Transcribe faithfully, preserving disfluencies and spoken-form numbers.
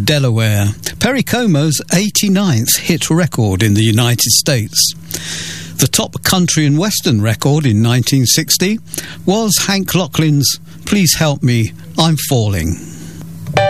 Delaware, Perry Como's eighty-ninth hit record in the United States. The top country and western record in nineteen sixty was Hank Laughlin's Please Help Me, I'm Falling.